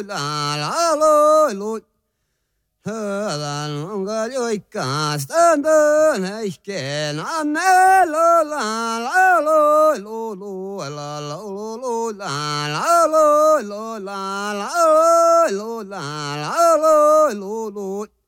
la la lo lo. La longa yoika standa naiken amelo la la lo lo lo la la lo lo la la lo lo la la lo la la lo lo.